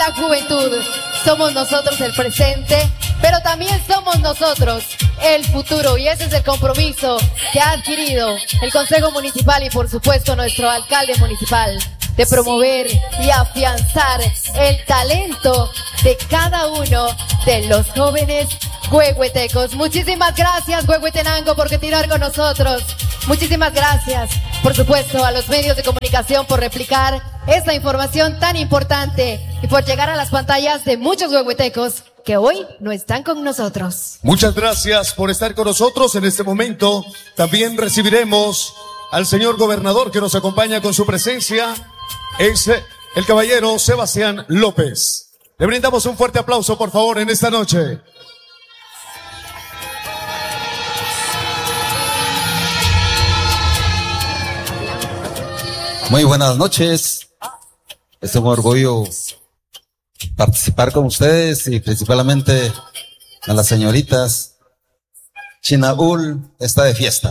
gran juventud. Somos nosotros el presente, pero también somos nosotros el futuro, y ese es el compromiso que ha adquirido el Consejo Municipal y por supuesto nuestro alcalde municipal, de promover y afianzar el talento de cada uno de los jóvenes huehuetecos. Muchísimas gracias, Huehuetenango, por continuar con nosotros. Muchísimas gracias, por supuesto, a los medios de comunicación por replicar esta información tan importante y por llegar a las pantallas de muchos huehuetecos que hoy no están con nosotros. Muchas gracias por estar con nosotros en este momento. También recibiremos al señor gobernador que nos acompaña con su presencia. Es el caballero Sebastián López. Le brindamos un fuerte aplauso, por favor, en esta noche. Muy buenas noches. Es un orgullo participar con ustedes y principalmente a las señoritas. Chinaul está de fiesta.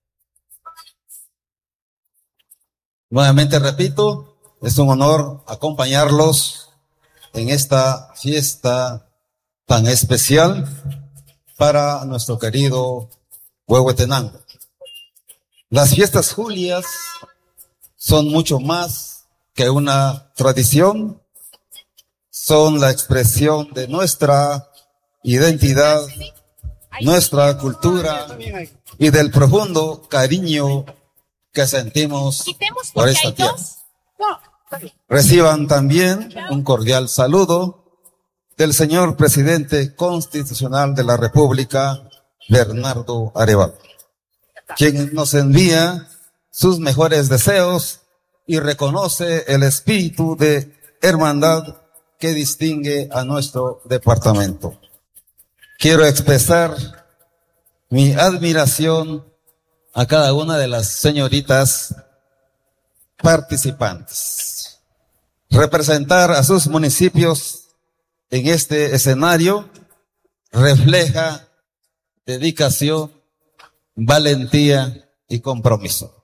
Nuevamente repito, es un honor acompañarlos en esta fiesta tan especial para nuestro querido Huehuetenango. Las fiestas Julias son mucho más que una tradición, son la expresión de nuestra identidad, nuestra cultura y del profundo cariño que sentimos por esta tierra. Reciban también un cordial saludo del señor presidente constitucional de la República, Bernardo Arevalo, quien nos envía sus mejores deseos y reconoce el espíritu de hermandad que distingue a nuestro departamento. Quiero expresar mi admiración a cada una de las señoritas participantes. Representar a sus municipios en este escenario refleja dedicación, valentía y compromiso.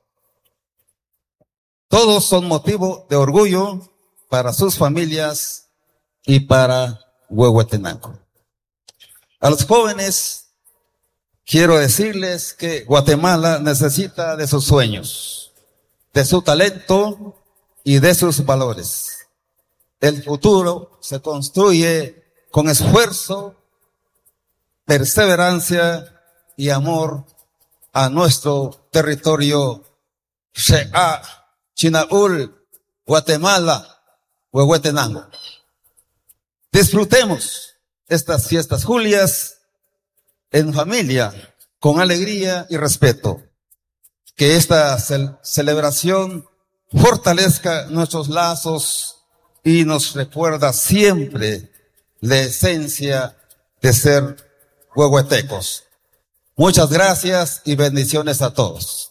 Todos son motivo de orgullo para sus familias y para Huehuetenango. A los jóvenes quiero decirles que Guatemala necesita de sus sueños, de su talento y de sus valores. El futuro se construye con esfuerzo, perseverancia y amor a nuestro territorio. Shea, Chinaul, Guatemala, Huehuetenango. Disfrutemos estas fiestas Julias en familia, con alegría y respeto. Que esta celebración fortalezca nuestros lazos y nos recuerda siempre la esencia de ser huehuetecos. Muchas gracias y bendiciones a todos.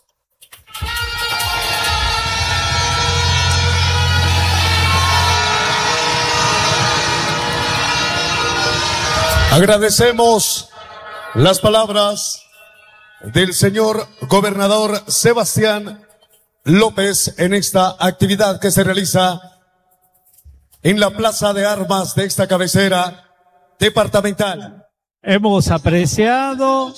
Agradecemos las palabras del señor gobernador Sebastián López en esta actividad que se realiza en la Plaza de Armas de esta cabecera departamental. Hemos apreciado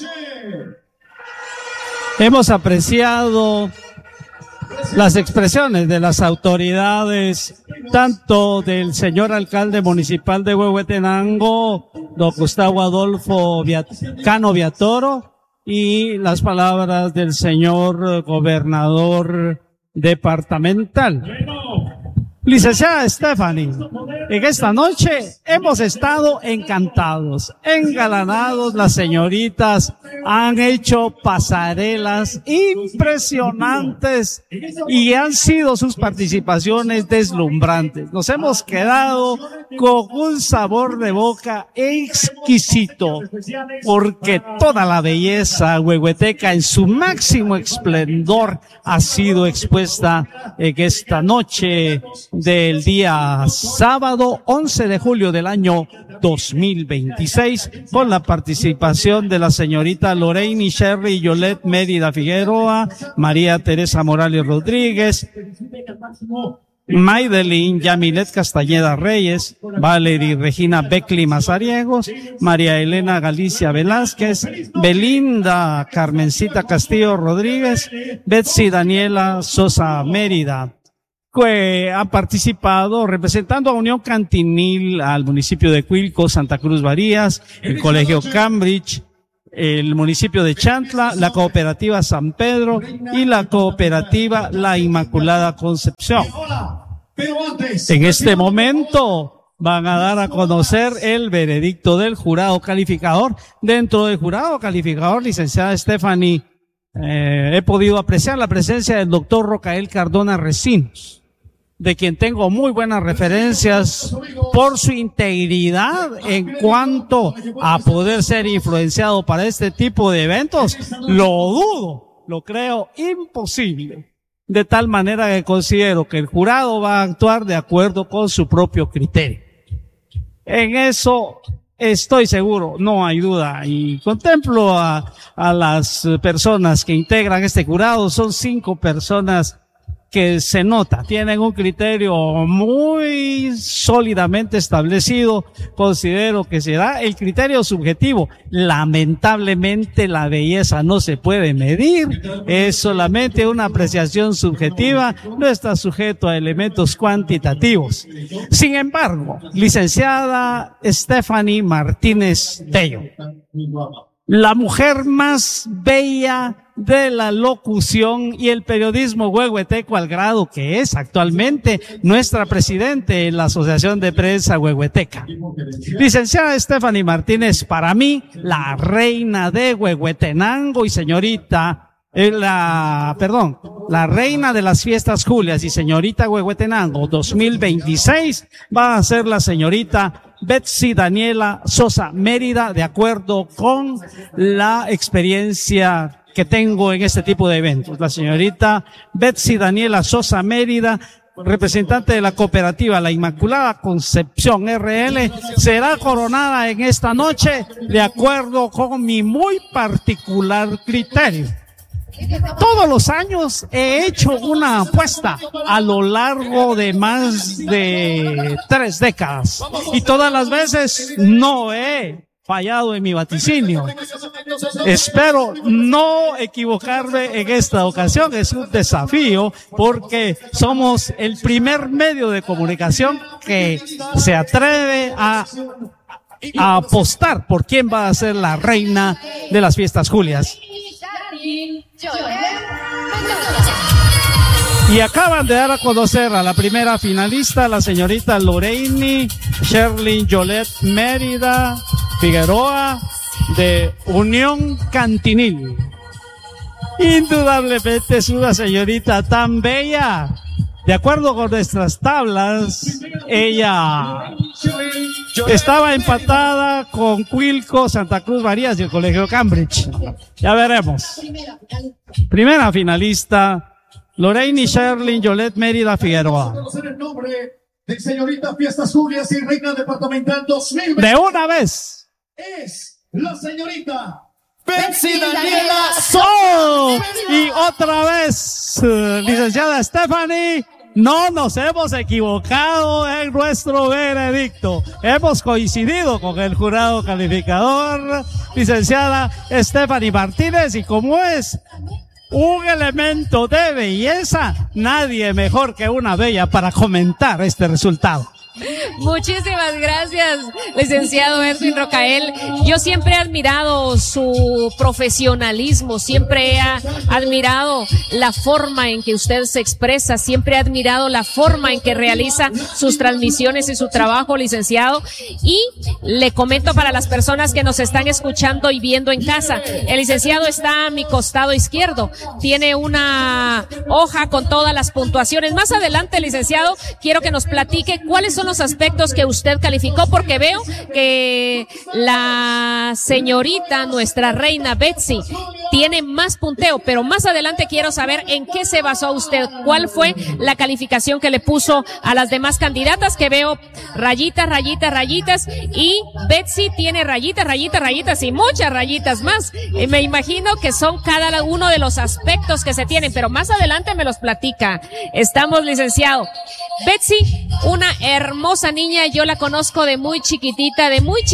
las expresiones de las autoridades, tanto del señor alcalde municipal de Huehuetenango, don Gustavo Adolfo Cano Viatoro, y las palabras del señor gobernador departamental. Licenciada Stephanie, en esta noche hemos estado encantados, engalanados. Las señoritas han hecho pasarelas impresionantes y han sido sus participaciones deslumbrantes. Nos hemos quedado con un sabor de boca exquisito, porque toda la belleza huehueteca en su máximo esplendor ha sido expuesta en esta noche del día sábado 11 de julio del año 2026, con la participación de la señorita Lorraine Sherry Yolette Mérida Figueroa, María Teresa Morales Rodríguez, Maydelin Yamilet Castañeda Reyes, Valery Regina Beckley Mazariegos, María Elena Galicia Velázquez, Belinda Carmencita Castillo Rodríguez, Betsy Daniela Sosa Mérida, que han participado representando a Unión Cantinil, al municipio de Cuilco, Santa Cruz Varías, el Colegio Cambridge, el municipio de Chantla, la cooperativa San Pedro y la cooperativa La Inmaculada Concepción. En este momento van a dar a conocer el veredicto del jurado calificador. Dentro del jurado calificador, licenciada Stephanie, he podido apreciar la presencia del doctor Rocael Cardona Recinos, de quien tengo muy buenas referencias por su integridad en cuanto a poder ser influenciado para este tipo de eventos. Lo dudo, lo creo imposible. De tal manera que considero que el jurado va a actuar de acuerdo con su propio criterio. En eso estoy seguro, no hay duda, y contemplo a las personas que integran este jurado. Son 5 personas que se nota, tienen un criterio muy sólidamente establecido. Considero que será el criterio subjetivo. Lamentablemente la belleza no se puede medir, es solamente una apreciación subjetiva, no está sujeto a elementos cuantitativos. Sin embargo, licenciada Stephanie Martínez Tello, la mujer más bella de la locución y el periodismo huehueteco, al grado que es actualmente nuestra presidente en la Asociación de Prensa Huehueteca. Licenciada Stephanie Martínez, para mí, la reina de Huehuetenango y señorita, la reina de las fiestas Julias y señorita Huehuetenango 2026 va a ser la señorita Betsy Daniela Sosa Mérida, de acuerdo con la experiencia que tengo en este tipo de eventos. La señorita Betsy Daniela Sosa Mérida, representante de la cooperativa La Inmaculada Concepción RL, será coronada en esta noche de acuerdo con mi muy particular criterio. Todos los años he hecho una apuesta a lo largo de más de 3 décadas y todas las veces no he fallado en mi vaticinio. Espero no equivocarme en esta ocasión. Es un desafío porque somos el primer medio de comunicación que se atreve a apostar por quién va a ser la reina de las fiestas Julias. Y acaban de dar a conocer a la primera finalista, la señorita Lorraine Sherlyn Yolet Mérida Figueroa, de Unión Cantinil. Indudablemente es una señorita tan bella. De acuerdo con nuestras tablas, ella estaba empatada con Cuilco, Santa Cruz Varías y el Colegio Cambridge. Ya veremos. Primera finalista, Lorraine Sherlyn Yolet Mérida Figueroa. El nombre de señorita Fiestas Julias y Reina Departamental 2020. De una vez. Es la señorita Betsy Daniela ¡Oh! Y otra vez, licenciada Stephanie, no nos hemos equivocado en nuestro veredicto. Hemos coincidido con el jurado calificador, licenciada Stephanie Martínez, y como es un elemento de belleza, nadie mejor que una bella para comentar este resultado. Muchísimas gracias, licenciado Edwin Rocael. Yo siempre he admirado su profesionalismo, siempre he admirado la forma en que usted se expresa, siempre he admirado la forma en que realiza sus transmisiones y su trabajo, licenciado. Y le comento para las personas que nos están escuchando y viendo en casa, el licenciado está a mi costado izquierdo, tiene una hoja con todas las puntuaciones. Más adelante, licenciado, quiero que nos platique cuáles son los aspectos que usted calificó, porque veo que la señorita, nuestra reina Betsy, tiene más punteo, pero más adelante quiero saber en qué se basó usted, cuál fue la calificación que le puso a las demás candidatas, que veo rayitas, rayitas, rayitas, y Betsy tiene rayitas, rayitas, rayitas y muchas rayitas más. Me imagino que son cada uno de los aspectos que se tienen, pero más adelante me los platica. Estamos, licenciado. Betsy, una hermosa niña, yo la conozco de muy chiquitita,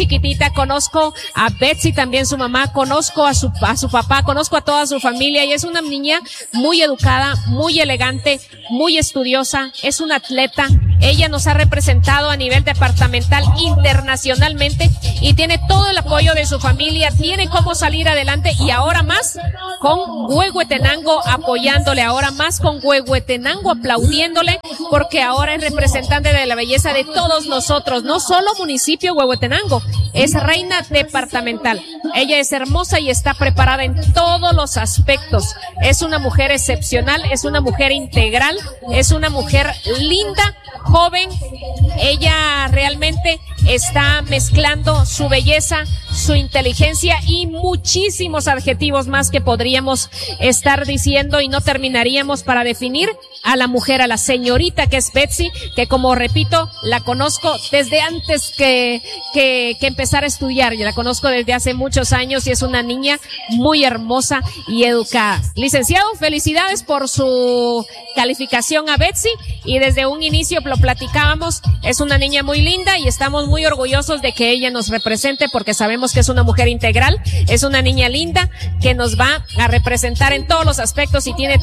conozco a Betsy, también su mamá, conozco a su papá, conozco a toda su familia, y es una niña muy educada, muy elegante, muy estudiosa, es una atleta. Ella nos ha representado a nivel departamental, internacionalmente, y tiene todo el apoyo de su familia, tiene cómo salir adelante, y ahora más con Huehuetenango apoyándole, ahora más con Huehuetenango aplaudiéndole, porque ahora es representante de la belleza de todos nosotros, no solo municipio Huehuetenango, es reina departamental. Ella es hermosa y está preparada en todos los aspectos. Es una mujer excepcional, es una mujer integral, es una mujer linda, joven. Ella realmente está mezclando su belleza, su inteligencia y muchísimos adjetivos más que podríamos estar diciendo y no terminaríamos para definir a la mujer, a la señorita que es Betsy, que como repito, la conozco desde antes que empezar a estudiar. Yo la conozco desde hace muchos años y es una niña muy hermosa y educada. Licenciado, felicidades por su calificación a Betsy, y desde un inicio lo platicábamos, es una niña muy linda y estamos muy orgullosos de que ella nos represente, porque sabemos que es una mujer integral, es una niña linda que nos va a representar en todos los aspectos y tiene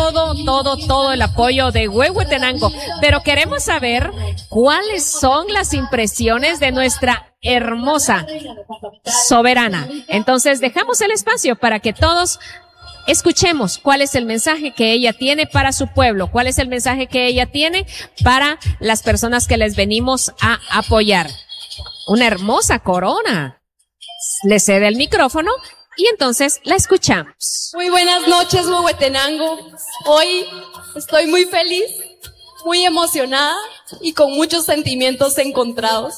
todo el apoyo de Huehuetenango. Pero queremos saber cuáles son las impresiones de nuestra hermosa soberana. Entonces dejamos el espacio para que todos escuchemos cuál es el mensaje que ella tiene para su pueblo, cuál es el mensaje que ella tiene para las personas que les venimos a apoyar. Una hermosa corona. Le cede el micrófono y entonces la escuchamos. Muy buenas noches, Huehuetenango. Hoy estoy muy feliz, muy emocionada y con muchos sentimientos encontrados.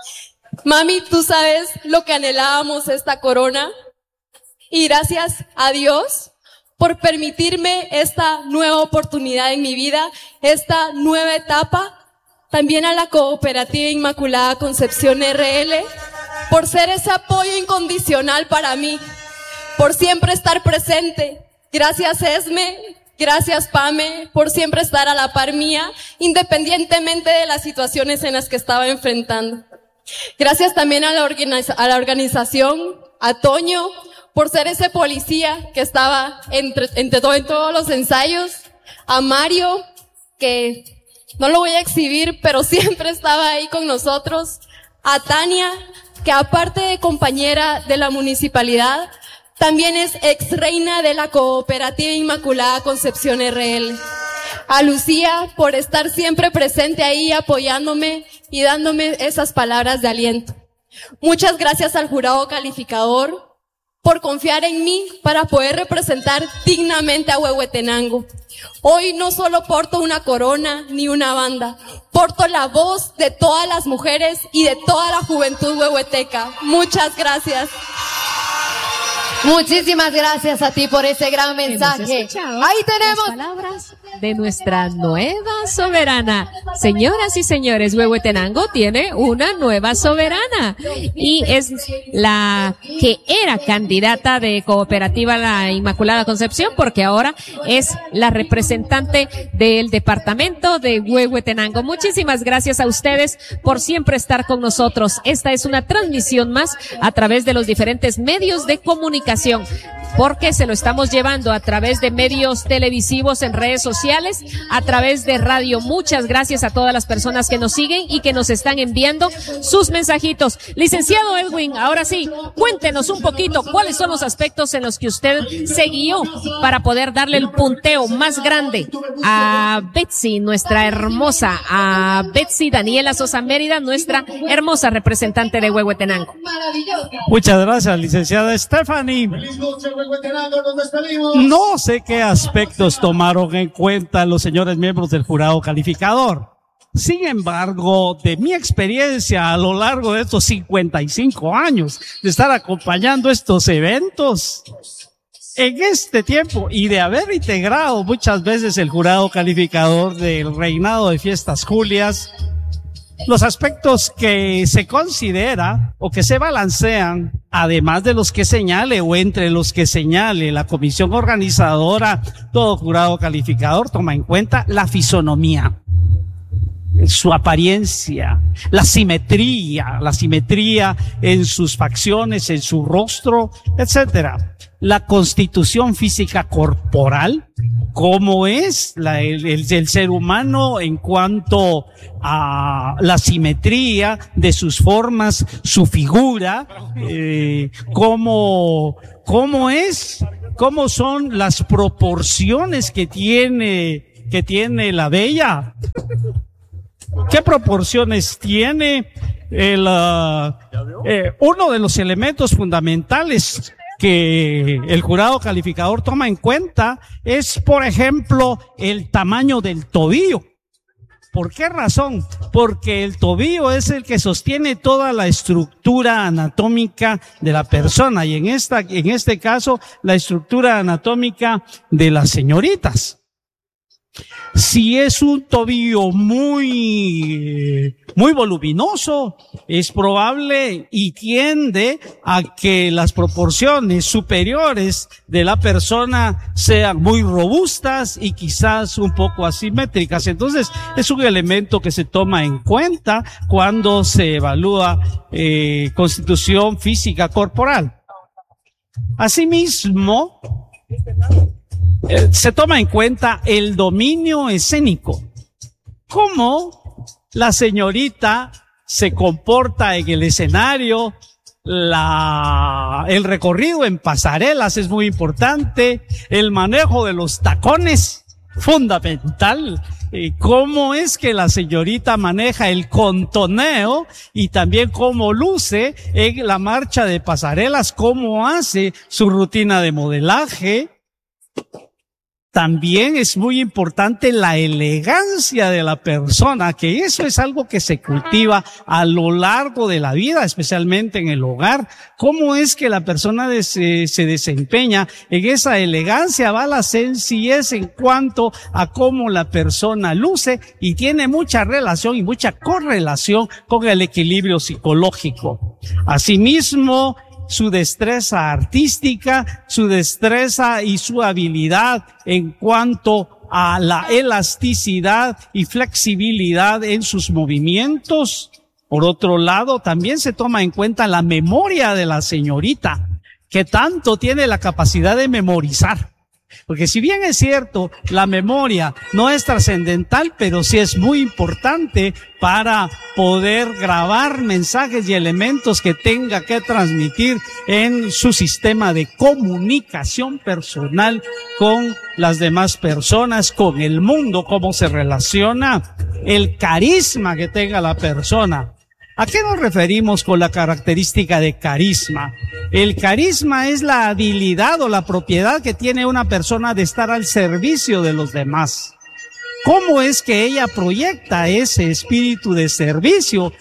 Mami, tú sabes lo que anhelábamos esta corona, y gracias a Dios por permitirme esta nueva oportunidad en mi vida, esta nueva etapa. También a la Cooperativa Inmaculada Concepción RL, por ser ese apoyo incondicional para mí, por siempre estar presente. Gracias, Esme, gracias, Pame, por siempre estar a la par mía, independientemente de las situaciones en las que estaba enfrentando. Gracias también a la organización, a Toño, por ser ese policía que estaba en todos los ensayos, a Mario, que no lo voy a exhibir, pero siempre estaba ahí con nosotros, a Tania, que aparte de compañera de la municipalidad, también es ex reina de la Cooperativa Inmaculada Concepción RL. A Lucía, por estar siempre presente ahí, apoyándome y dándome esas palabras de aliento. Muchas gracias al jurado calificador por confiar en mí para poder representar dignamente a Huehuetenango. Hoy no solo porto una corona ni una banda, porto la voz de todas las mujeres y de toda la juventud huehueteca. Muchas gracias. Muchísimas gracias a ti por ese gran mensaje. Ahí tenemos las palabras de nuestra nueva soberana. Señoras y señores, Huehuetenango tiene una nueva soberana y es la que era candidata de Cooperativa La Inmaculada Concepción, porque ahora es la representante del departamento de Huehuetenango. Muchísimas gracias a ustedes por siempre estar con nosotros. Esta es una transmisión más a través de los diferentes medios de comunicación, porque se lo estamos llevando a través de medios televisivos, en redes sociales, a través de radio. Muchas gracias a todas las personas que nos siguen y que nos están enviando sus mensajitos. Licenciado Edwin, ahora sí, cuéntenos un poquito cuáles son los aspectos en los que usted se guió para poder darle el punteo más grande a Betsy, nuestra hermosa, a Betsy Daniela Sosa Mérida, nuestra hermosa representante de Huehuetenango. Muchas gracias, licenciada Stephanie. No sé qué aspectos tomaron en cuenta los señores miembros del jurado calificador. Sin embargo, de mi experiencia a lo largo de estos 55 años de estar acompañando estos eventos, en este tiempo y de haber integrado muchas veces el jurado calificador del reinado de Fiestas Julias, los aspectos que se considera o que se balancean, además de los que señale o entre los que señale la comisión organizadora, todo jurado calificador toma en cuenta la fisonomía, su apariencia, la simetría en sus facciones, en su rostro, etcétera. La constitución física corporal, cómo es el ser humano en cuanto a la simetría de sus formas, su figura, cómo son las proporciones que tiene la bella. ¿Qué proporciones tiene uno de los elementos fundamentales que el jurado calificador toma en cuenta es, por ejemplo, el tamaño del tobillo? ¿Por qué razón? Porque el tobillo es el que sostiene toda la estructura anatómica de la persona y en este caso la estructura anatómica de las señoritas. Si es un tobillo muy voluminoso, es probable y tiende a que las proporciones superiores de la persona sean muy robustas y quizás un poco asimétricas. Entonces, es un elemento que se toma en cuenta cuando se evalúa constitución física corporal. Asimismo, se toma en cuenta el dominio escénico. Cómo la señorita se comporta en el escenario, el recorrido en pasarelas es muy importante, el manejo de los tacones, fundamental. Cómo es que la señorita maneja el contoneo y también cómo luce en la marcha de pasarelas, cómo hace su rutina de modelaje. También es muy importante la elegancia de la persona, que eso es algo que se cultiva a lo largo de la vida, especialmente en el hogar. ¿Cómo es que la persona se desempeña en esa elegancia? Va la sencillez en cuanto a cómo la persona luce y tiene mucha relación y mucha correlación con el equilibrio psicológico. Asimismo, su destreza artística, su destreza y su habilidad en cuanto a la elasticidad y flexibilidad en sus movimientos. Por otro lado, también se toma en cuenta la memoria de la señorita, que tanto tiene la capacidad de memorizar. Porque si bien es cierto, la memoria no es trascendental, pero sí es muy importante para poder grabar mensajes y elementos que tenga que transmitir en su sistema de comunicación personal con las demás personas, con el mundo, cómo se relaciona, el carisma que tenga la persona. ¿A qué nos referimos con la característica de carisma? El carisma es la habilidad o la propiedad que tiene una persona de estar al servicio de los demás. ¿Cómo es que ella proyecta ese espíritu de servicio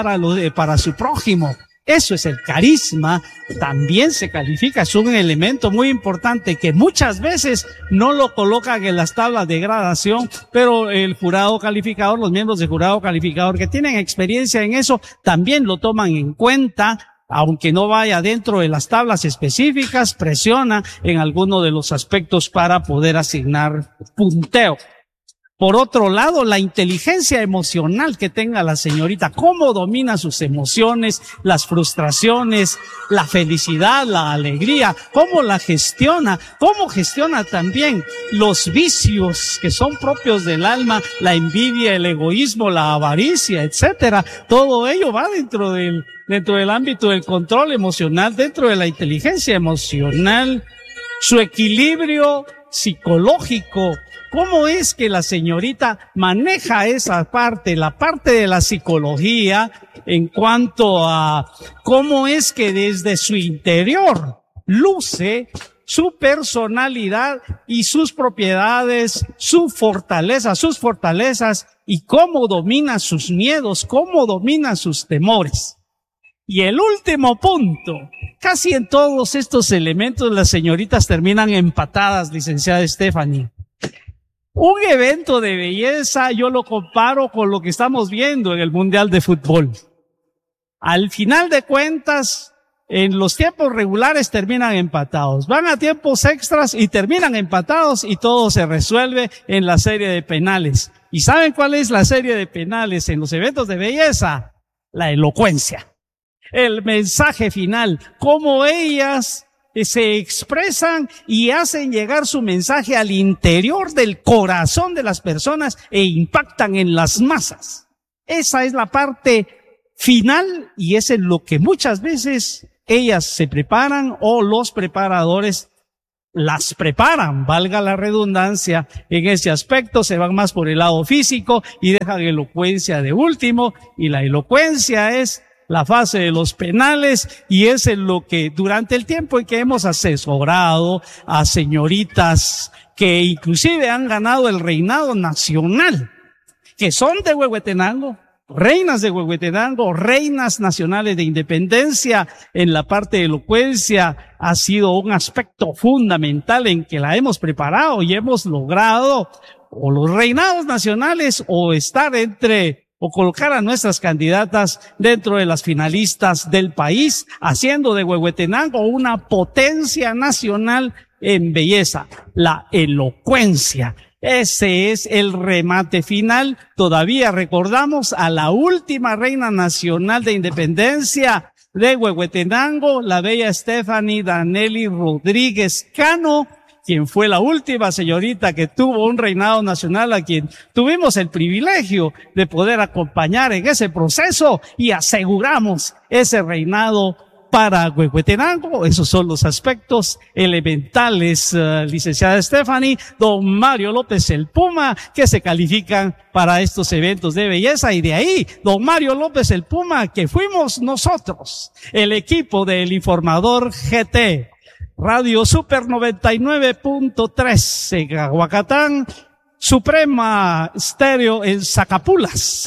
para su prójimo? Eso es el carisma. También se califica, es un elemento muy importante que muchas veces no lo colocan en las tablas de gradación, pero el jurado calificador, los miembros del jurado calificador que tienen experiencia en eso, también lo toman en cuenta, aunque no vaya dentro de las tablas específicas, presiona en alguno de los aspectos para poder asignar punteo. Por otro lado, la inteligencia emocional que tenga la señorita, cómo domina sus emociones, las frustraciones, la felicidad, la alegría, cómo la gestiona, cómo gestiona también los vicios que son propios del alma, la envidia, el egoísmo, la avaricia, etcétera. Todo ello va dentro del ámbito del control emocional, dentro de la inteligencia emocional, su equilibrio psicológico. ¿Cómo es que la señorita maneja esa parte, la parte de la psicología, en cuanto a cómo es que desde su interior luce su personalidad y sus propiedades, sus fortalezas y cómo domina sus miedos, cómo domina sus temores? Y el último punto, casi en todos estos elementos las señoritas terminan empatadas, licenciada Stephanie. Un evento de belleza yo lo comparo con lo que estamos viendo en el Mundial de Fútbol. Al final de cuentas, en los tiempos regulares terminan empatados. Van a tiempos extras y terminan empatados y todo se resuelve en la serie de penales. ¿Y saben cuál es la serie de penales en los eventos de belleza? La elocuencia. El mensaje final, cómo ellas se expresan y hacen llegar su mensaje al interior del corazón de las personas e impactan en las masas. Esa es la parte final y es en lo que muchas veces ellas se preparan o los preparadores las preparan, valga la redundancia, en ese aspecto se van más por el lado físico y dejan elocuencia de último, y la elocuencia es la fase de los penales y es en lo que durante el tiempo en que hemos asesorado a señoritas que inclusive han ganado el reinado nacional, que son de Huehuetenango, reinas de Huehuetenango, reinas nacionales de independencia, en la parte de elocuencia ha sido un aspecto fundamental en que la hemos preparado y hemos logrado o los reinados nacionales o estar entre o colocar a nuestras candidatas dentro de las finalistas del país, haciendo de Huehuetenango una potencia nacional en belleza, la elocuencia. Ese es el remate final. Todavía recordamos a la última reina nacional de independencia de Huehuetenango, la bella Stephanie Danelli Rodríguez Cano, quien fue la última señorita que tuvo un reinado nacional, a quien tuvimos el privilegio de poder acompañar en ese proceso y aseguramos ese reinado para Huehuetenango. Esos son los aspectos elementales, licenciada Stephanie, don Mario López el Puma, que se califican para estos eventos de belleza. Y de ahí, don Mario López el Puma, que fuimos nosotros, el equipo del Informador GT, Radio Super 99.3 en Aguacatán, Suprema Estéreo en Zacapulas,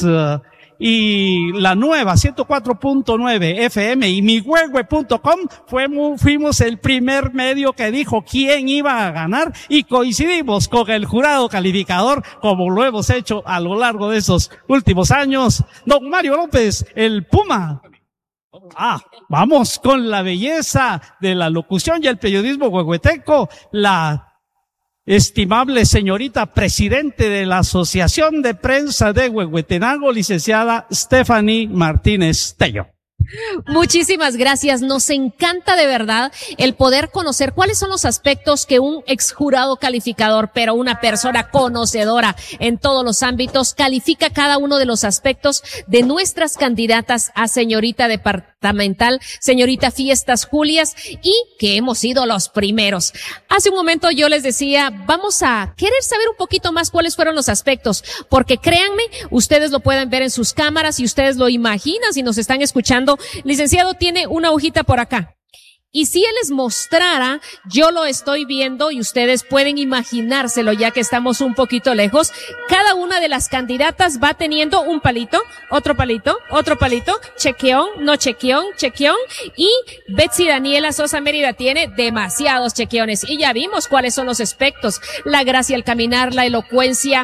y la nueva 104.9 FM y mihuehue.com fuimos el primer medio que dijo quién iba a ganar y coincidimos con el jurado calificador como lo hemos hecho a lo largo de esos últimos años. Don Mario López, el Puma. Vamos con la belleza de la locución y el periodismo huehueteco, la estimable señorita presidente de la Asociación de Prensa de Huehuetenango, licenciada Stephanie Martínez Tello. Muchísimas gracias. Nos encanta de verdad el poder conocer cuáles son los aspectos que un exjurado calificador, pero una persona conocedora en todos los ámbitos, califica cada uno de los aspectos de nuestras candidatas a señorita departamental, señorita Fiestas Julias, y que hemos sido los primeros. Hace un momento yo les decía, vamos a querer saber un poquito más cuáles fueron los aspectos, porque créanme, ustedes lo pueden ver en sus cámaras y ustedes lo imaginan si nos están escuchando. Licenciado tiene una hojita por acá. Y si él les mostrara, yo lo estoy viendo y ustedes pueden imaginárselo ya que estamos un poquito lejos. Cada una de las candidatas va teniendo un palito, otro palito, chequeón, no chequeón, chequeón. Y Betsy Daniela Sosa Mérida tiene demasiados chequeones. Y ya vimos cuáles son los aspectos. La gracia al caminar, la elocuencia,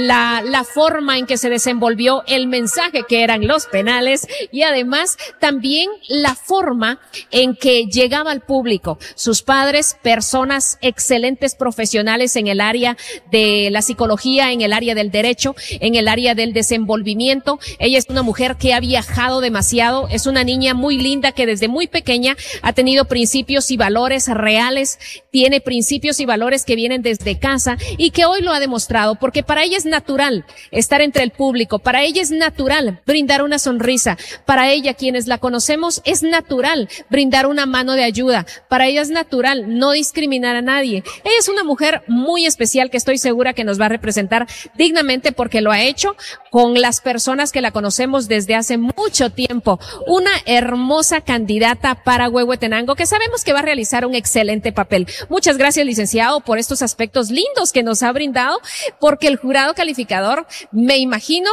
la forma en que se desenvolvió el mensaje que eran los penales. Y además también la forma en que llegaba al público, sus padres, personas excelentes profesionales en el área de la psicología, en el área del derecho, en el área del desenvolvimiento. Ella es una mujer que ha viajado demasiado, es una niña muy linda que desde muy pequeña ha tenido principios y valores reales, tiene principios y valores que vienen desde casa y que hoy lo ha demostrado, porque para ella es natural estar entre el público, para ella es natural brindar una sonrisa, para ella quienes la conocemos es natural brindar una mano de ayuda, para ella es natural no discriminar a nadie. Ella es una mujer muy especial que estoy segura que nos va a representar dignamente porque lo ha hecho con las personas que la conocemos desde hace mucho tiempo. Una hermosa candidata para Huehuetenango que sabemos que va a realizar un excelente papel. Muchas gracias, licenciado, por estos aspectos lindos que nos ha brindado, porque el jurado calificador, me imagino,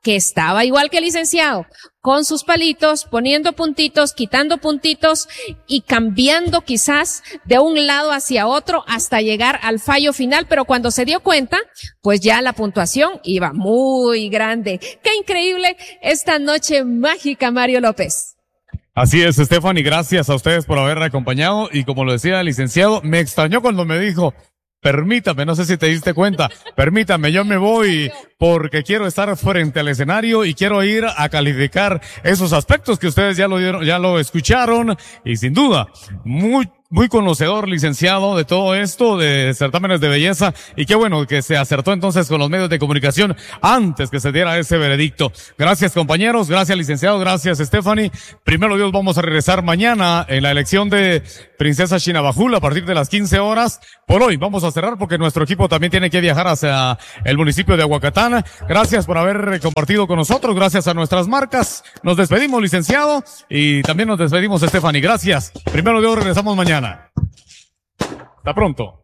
que estaba igual que el licenciado, con sus palitos, poniendo puntitos, quitando puntitos y cambiando quizás de un lado hacia otro hasta llegar al fallo final, pero cuando se dio cuenta, pues ya la puntuación iba muy grande. ¡Qué increíble esta noche mágica, Mario López! Así es, Stephanie, gracias a ustedes por haberme acompañado y como lo decía el licenciado, me extrañó cuando me dijo, permítame, no sé si te diste cuenta, permítame, yo me voy porque quiero estar frente al escenario y quiero ir a calificar esos aspectos que ustedes ya lo escucharon y sin duda, muy conocedor, licenciado, de todo esto, de certámenes de belleza, y qué bueno que se acertó entonces con los medios de comunicación antes que se diera ese veredicto. Gracias, compañeros, gracias, licenciado, gracias, Stephanie. Primero Dios, vamos a regresar mañana en la elección de Princesa Chinabajul a partir de las 15 horas. Por hoy vamos a cerrar porque nuestro equipo también tiene que viajar hacia el municipio de Aguacatán. Gracias por haber compartido con nosotros, gracias a nuestras marcas. Nos despedimos, licenciado, y también nos despedimos, Stephanie. Gracias. Primero Dios, regresamos mañana. Hasta pronto.